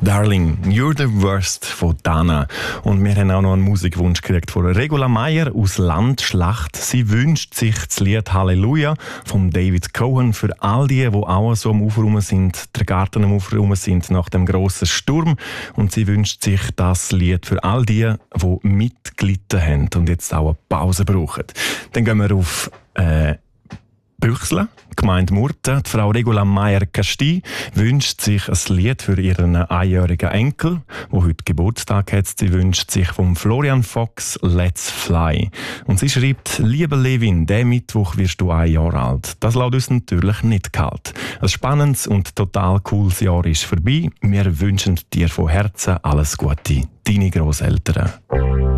Darling, You're the Worst von Dana. Und wir haben auch noch einen Musikwunsch gekriegt von Regula Meyer aus Landschlacht. Sie wünscht sich das Lied Halleluja von David Cohen für all die auch so am Ufer rum sind, der Garten am Ufer rum sind nach dem grossen Sturm. Und sie wünscht sich das Lied für all die mitgelitten haben und jetzt auch eine Pause brauchen. Dann gehen wir auf Büchsle, Gemeinde Murten. Die Frau Regula Meyer-Casti wünscht sich ein Lied für ihren einjährigen Enkel, der heute Geburtstag hat. Sie wünscht sich vom Florian Fox «Let's Fly». Und sie schreibt: «Liebe Levin, diesen Mittwoch wirst du 1 Jahr alt. Das lässt uns natürlich nicht kalt. Ein spannendes und total cooles Jahr ist vorbei. Wir wünschen dir von Herzen alles Gute. Deine Grosseltern.»